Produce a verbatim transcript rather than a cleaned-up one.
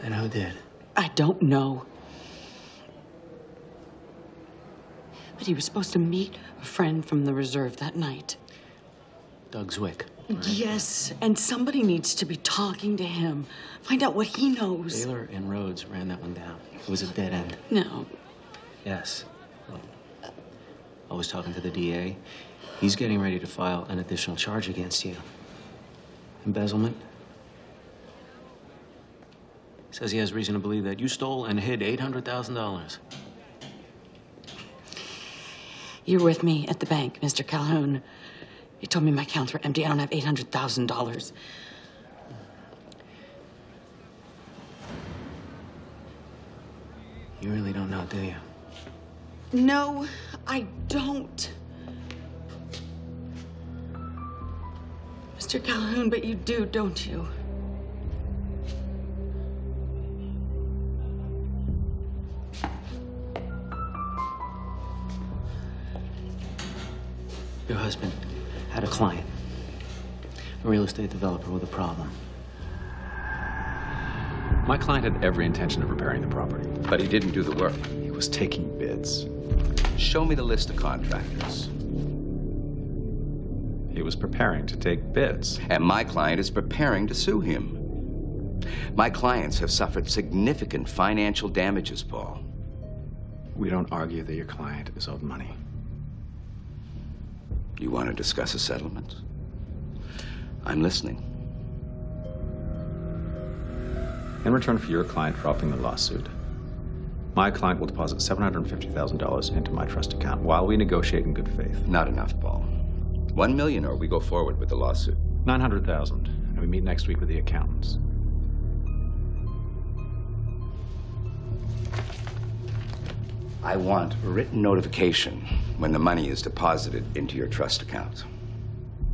And who did? I don't know. But he was supposed to meet a friend from the reserve that night. Doug Zwick. Right? Yes, and somebody needs to be talking to him. Find out what he knows. Baylor and Rhodes ran that one down. It was a dead end. No. Yes. Well, I was talking to the D A. He's getting ready to file an additional charge against you. Embezzlement. Says he has reason to believe that you stole and hid eight hundred thousand dollars. You were with me at the bank, Mister Calhoun. You told me my accounts were empty. I don't have eight hundred thousand dollars. You really don't know, do you? No, I don't. Mister Calhoun, but you do, don't you? Your husband had a client, a real estate developer with a problem. My client had every intention of repairing the property. But he didn't do the work. He was taking bids. Show me the list of contractors. He was preparing to take bids. And my client is preparing to sue him. My clients have suffered significant financial damages, Paul. We don't argue that your client is owed money. You want to discuss a settlement? I'm listening. In return for your client dropping the lawsuit, my client will deposit seven hundred fifty thousand dollars into my trust account while we negotiate in good faith. Not enough, Paul. One million or we go forward with the lawsuit. nine hundred thousand dollars, and we meet next week with the accountants. I want a written notification when the money is deposited into your trust account.